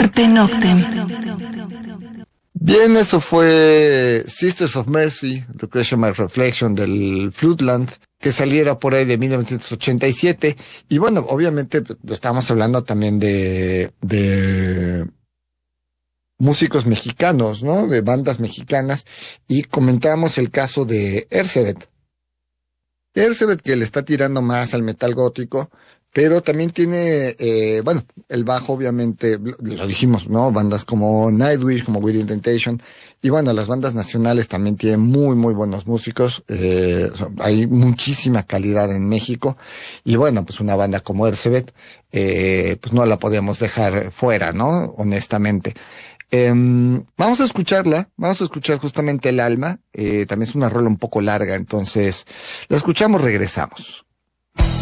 Carpe Noctem. Bien, eso fue Sisters of Mercy, Recreation by Reflection del Floodland, que saliera por ahí de 1987. Y bueno, obviamente estamos hablando también de músicos mexicanos, ¿no? De bandas mexicanas. Y comentábamos el caso de Ercebet. Ercebet, que le está tirando más al metal gótico, pero también tiene, bueno, el bajo obviamente, lo dijimos, ¿no? Bandas como Nightwish, como Within Temptation, y bueno, las bandas nacionales también tienen muy, muy buenos músicos, hay muchísima calidad en México, y bueno, pues una banda como Ercebet, pues no la podíamos dejar fuera, ¿no? Honestamente. Vamos a escucharla, vamos a escuchar justamente El Alma, también es una rola un poco larga, entonces la escuchamos, regresamos.